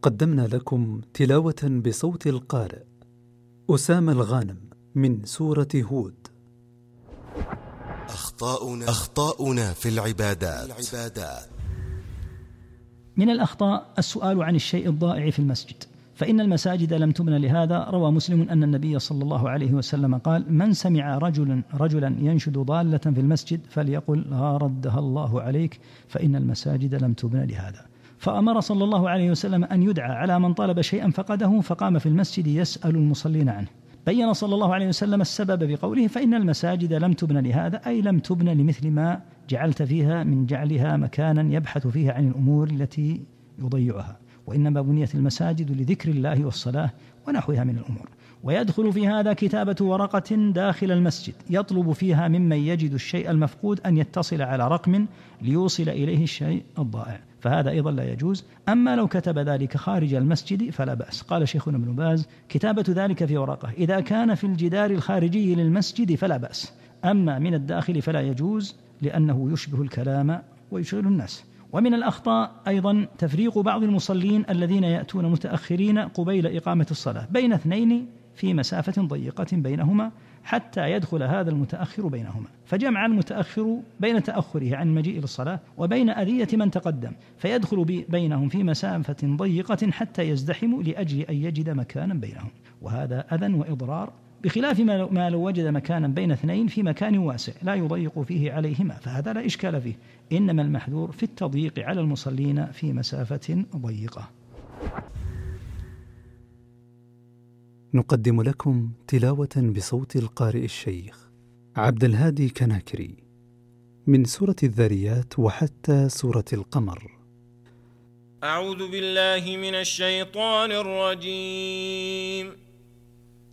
قدمنا لكم تلاوة بصوت القارئ أسامة الغانم من سورة هود. أخطاؤنا في العبادات. من الأخطاء السؤال عن الشيء الضائع في المسجد، فإن المساجد لم تبن لهذا. روى مسلم أن النبي صلى الله عليه وسلم قال: من سمع رجلا ينشد ضالة في المسجد فليقل ها ردها الله عليك، فإن المساجد لم تبن لهذا. فأمر صلى الله عليه وسلم أن يدعى على من طلب شيئا فقده فقام في المسجد يسأل المصلين عنه. بين صلى الله عليه وسلم السبب بقوله: فإن المساجد لم تبن لهذا، أي لم تبن لمثل ما جعلت فيها من جعلها مكانا يبحث فيها عن الأمور التي يضيعها، وإنما بنيت المساجد لذكر الله والصلاة ونحوها من الأمور. ويدخل في هذا كتابة ورقة داخل المسجد يطلب فيها ممن يجد الشيء المفقود أن يتصل على رقم ليوصل إليه الشيء الضائع، فهذا أيضا لا يجوز. أما لو كتب ذلك خارج المسجد فلا بأس. قال شيخنا ابن باز: كتابة ذلك في ورقة إذا كان في الجدار الخارجي للمسجد فلا بأس، أما من الداخل فلا يجوز، لأنه يشبه الكلام ويشغل الناس. ومن الأخطاء أيضا تفريق بعض المصلين الذين يأتون متأخرين قبيل إقامة الصلاة بين اثنين في مسافة ضيقة بينهما حتى يدخل هذا المتأخر بينهما، فجمع المتأخر بين تأخره عن المجيء للصلاة وبين أذية من تقدم، فيدخل بينهم في مسافة ضيقة حتى يزدحموا لأجل أن يجد مكانا بينهم، وهذا أذى وإضرار، بخلاف ما لو وجد مكانا بين اثنين في مكان واسع لا يضيق فيه عليهما، فهذا لا إشكال فيه. إنما المحذور في التضييق على المصلين في مسافة ضيقة. نقدم لكم تلاوة بصوت القارئ الشيخ عبد الهادي كناكري من سورة الذاريات وحتى سورة القمر. أعوذ بالله من الشيطان الرجيم.